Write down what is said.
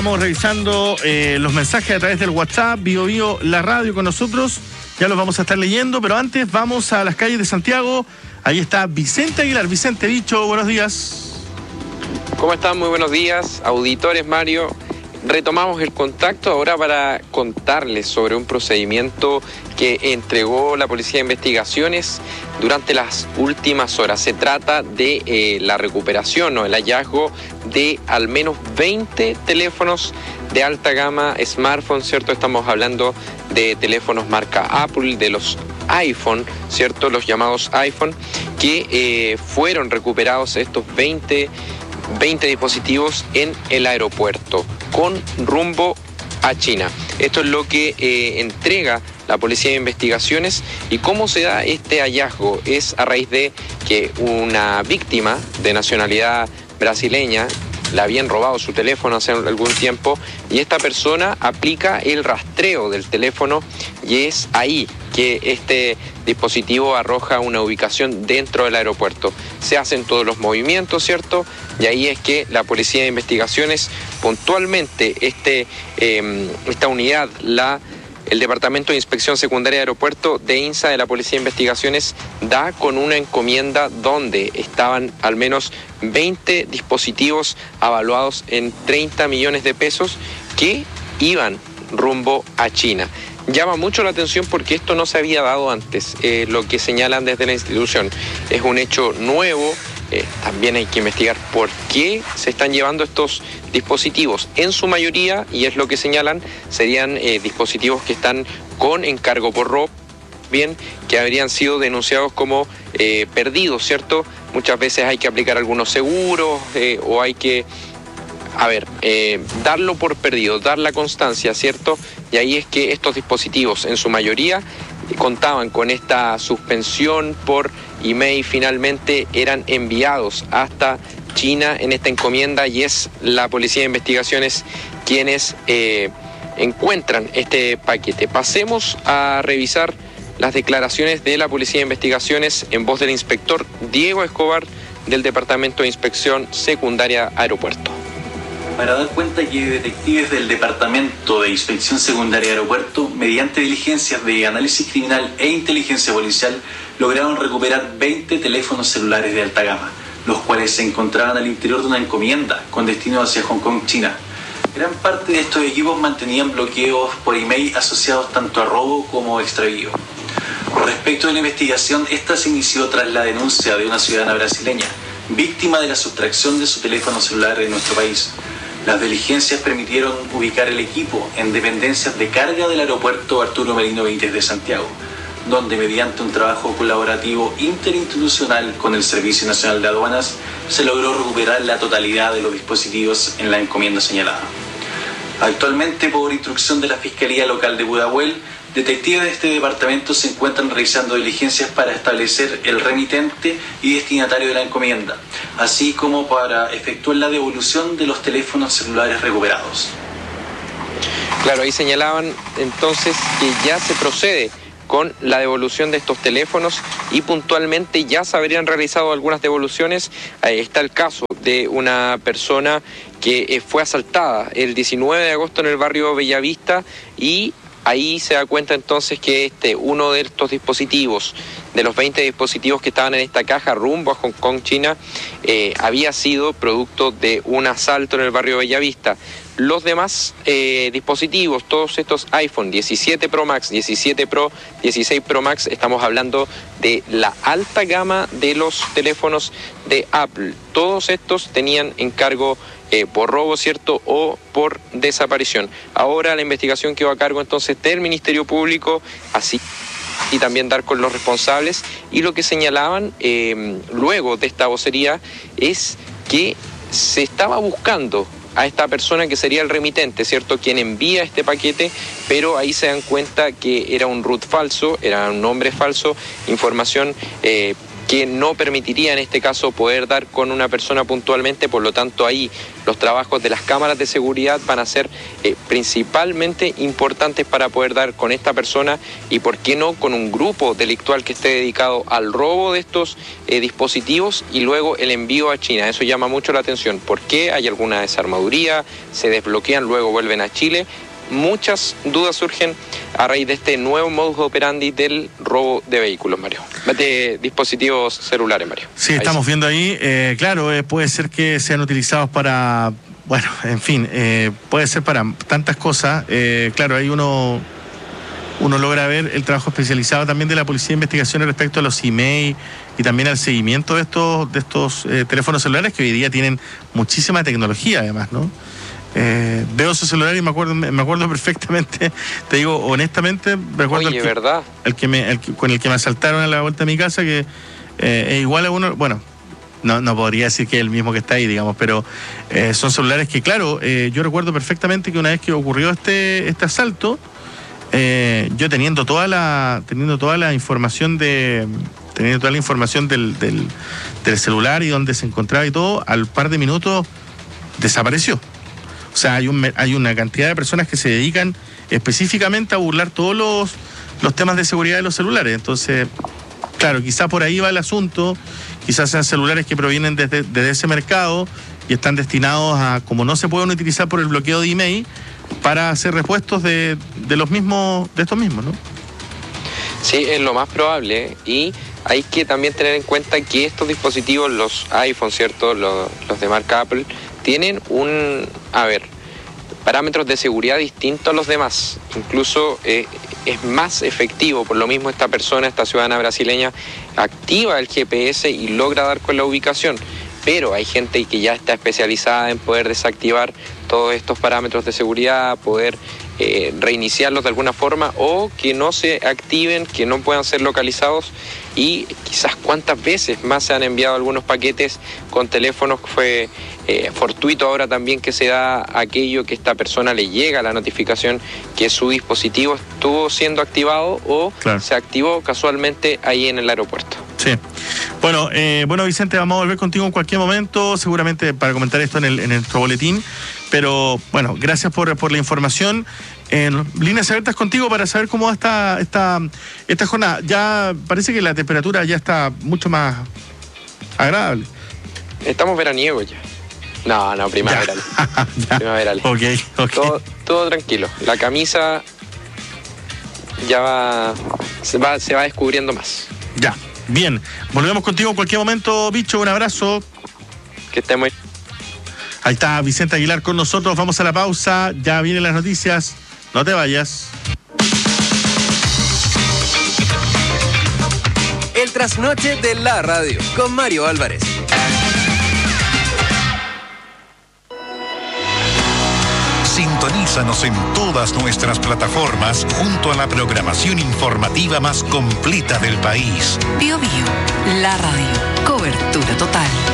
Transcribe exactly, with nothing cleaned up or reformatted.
Estamos revisando eh, los mensajes a través del WhatsApp, Bio Bio, la radio con nosotros. Ya los vamos a estar leyendo, pero antes vamos a las calles de Santiago. Ahí está Vicente Aguilar. Vicente, Bicho, buenos días. ¿Cómo están? Muy buenos días, auditores, Mario. Retomamos el contacto ahora para contarles sobre un procedimiento que entregó la Policía de Investigaciones durante las últimas horas. Se trata de eh, la recuperación o el hallazgo de al menos veinte teléfonos de alta gama, smartphones, ¿cierto? Estamos hablando de teléfonos marca Apple, de los iPhone, ¿cierto? Los llamados iPhone, que eh, fueron recuperados estos veinte dispositivos en el aeropuerto con rumbo a China. Esto es lo que eh, entrega la Policía de Investigaciones. ¿Y cómo se da este hallazgo? Es a raíz de que una víctima de nacionalidad brasileña le habían robado su teléfono hace algún tiempo y esta persona aplica el rastreo del teléfono y es ahí que este dispositivo arroja una ubicación dentro del aeropuerto. Se hacen todos los movimientos, ¿cierto? Y ahí es que la Policía de Investigaciones, puntualmente este, eh, esta unidad, la el Departamento de Inspección Secundaria de Aeropuerto de INSA de la Policía de Investigaciones, da con una encomienda donde estaban al menos veinte dispositivos avaluados en treinta millones de pesos que iban rumbo a China. Llama mucho la atención porque esto no se había dado antes, eh, lo que señalan desde la institución. Es un hecho nuevo. Eh, también hay que investigar por qué se están llevando estos dispositivos. En su mayoría, y es lo que señalan, serían eh, dispositivos que están con encargo por robo, bien, que habrían sido denunciados como eh, perdidos, ¿cierto? Muchas veces hay que aplicar algunos seguros eh, o hay que, a ver, eh, darlo por perdido, dar la constancia, ¿cierto? Y ahí es que estos dispositivos, en su mayoría, contaban con esta suspensión por email, finalmente eran enviados hasta China en esta encomienda y es la Policía de Investigaciones quienes eh, encuentran este paquete. Pasemos a revisar las declaraciones de la Policía de Investigaciones en voz del inspector Diego Escobar del Departamento de Inspección Secundaria Aeropuerto. Para dar cuenta que detectives del Departamento de Inspección Secundaria de Aeropuerto, mediante diligencias de análisis criminal e inteligencia policial, lograron recuperar veinte teléfonos celulares de alta gama, los cuales se encontraban al interior de una encomienda con destino hacia Hong Kong, China. Gran parte de estos equipos mantenían bloqueos por email asociados tanto a robo como a extravío. Respecto de la investigación, esta se inició tras la denuncia de una ciudadana brasileña, víctima de la sustracción de su teléfono celular en nuestro país. Las diligencias permitieron ubicar el equipo en dependencias de carga del aeropuerto Arturo Merino Benítez de Santiago, donde mediante un trabajo colaborativo interinstitucional con el Servicio Nacional de Aduanas se logró recuperar la totalidad de los dispositivos en la encomienda señalada. Actualmente, por instrucción de la Fiscalía Local de Pudahuel, detectives de este departamento se encuentran realizando diligencias para establecer el remitente y destinatario de la encomienda, así como para efectuar la devolución de los teléfonos celulares recuperados. Claro, ahí señalaban entonces que ya se procede con la devolución de estos teléfonos y puntualmente ya se habrían realizado algunas devoluciones. Ahí está el caso de una persona que fue asaltada el diecinueve de agosto en el barrio Bellavista y ahí se da cuenta entonces que este, uno de estos dispositivos, de los veinte dispositivos que estaban en esta caja rumbo a Hong Kong, China, eh, había sido producto de un asalto en el barrio Bellavista. Los demás eh, dispositivos, todos estos iPhone diecisiete Pro Max, diecisiete Pro, dieciséis Pro Max, estamos hablando de la alta gama de los teléfonos de Apple. Todos estos tenían encargo eh, por robo, ¿cierto? O por desaparición. Ahora la investigación quedó a cargo entonces del Ministerio Público, así y también dar con los responsables. Y lo que señalaban eh, luego de esta vocería es que se estaba buscando a esta persona que sería el remitente, ¿cierto? Quien envía este paquete, pero ahí se dan cuenta que era un root falso, era un nombre falso, información eh, que no permitiría en este caso poder dar con una persona puntualmente. Por lo tanto, ahí los trabajos de las cámaras de seguridad van a ser eh, principalmente importantes para poder dar con esta persona y, por qué no, con un grupo delictual que esté dedicado al robo de estos eh, dispositivos y luego el envío a China. Eso llama mucho la atención. ¿Por qué? Hay alguna desarmaduría, se desbloquean, luego vuelven a Chile. Muchas dudas surgen a raíz de este nuevo modus operandi del robo de vehículos, Mario. De dispositivos celulares, Mario. Sí, ahí estamos sí. viendo ahí. Eh, claro, eh, puede ser que sean utilizados para... Bueno, en fin, eh, puede ser para tantas cosas. Eh, claro, ahí uno, uno logra ver el trabajo especializado también de la Policía de Investigaciones respecto a los emails y también al seguimiento de estos, de estos eh, teléfonos celulares que hoy día tienen muchísima tecnología, además, ¿no? Eh, veo su celular y me acuerdo me acuerdo perfectamente, te digo honestamente, recuerdo Oye, el que, ¿verdad? El que me, el que, con el que me asaltaron a la vuelta de mi casa, que eh, es igual a uno, bueno, no, no podría decir que es el mismo que está ahí, digamos, pero eh, son celulares que, claro, eh, yo recuerdo perfectamente que una vez que ocurrió este, este asalto, eh, yo teniendo toda la, teniendo toda la información de, teniendo toda la información del, del, del celular y donde se encontraba y todo, al par de minutos desapareció. O sea, hay, un, hay una cantidad de personas que se dedican específicamente a burlar todos los, los temas de seguridad de los celulares. Entonces, claro, quizás por ahí va el asunto, quizás sean celulares que provienen desde, desde ese mercado y están destinados a, como no se pueden utilizar por el bloqueo de email, para hacer repuestos de, de los mismos, de estos mismos, ¿no? Sí, es lo más probable, y hay que también tener en cuenta que estos dispositivos, los iPhone, ¿cierto?, los, los de marca Apple, tienen un, a ver, parámetros de seguridad distintos a los demás. Incluso eh, es más efectivo, por lo mismo esta persona, esta ciudadana brasileña, activa el G P S y logra dar con la ubicación. Pero hay gente que ya está especializada en poder desactivar todos estos parámetros de seguridad, poder eh, reiniciarlos de alguna forma, o que no se activen, que no puedan ser localizados. Y quizás cuántas veces más se han enviado algunos paquetes con teléfonos. Fue eh, fortuito ahora también que se da aquello que esta persona le llega la notificación que su dispositivo estuvo siendo activado o claro. se activó casualmente ahí en el aeropuerto. Sí. Bueno, eh, bueno Vicente, vamos a volver contigo en cualquier momento, seguramente para comentar esto en, el, en nuestro boletín. Pero bueno, gracias por, por la información. En líneas abiertas contigo para saber cómo va esta, esta, esta jornada. Ya parece que la temperatura ya está mucho más agradable. Estamos veraniegos ya. No, no, primaveral. Ya. Primaveral. Ok, ok. Todo, todo tranquilo. La camisa ya va se, va, se va descubriendo más. Ya, bien. Volvemos contigo en cualquier momento, bicho. Un abrazo. Que esté muy... Ahí está Vicente Aguilar con nosotros. Vamos a la pausa. Ya vienen las noticias. No te vayas. El trasnoche de la radio con Mario Álvarez. Sintonízanos en todas nuestras plataformas junto a la programación informativa más completa del país. Bio Bio, la radio. Cobertura total.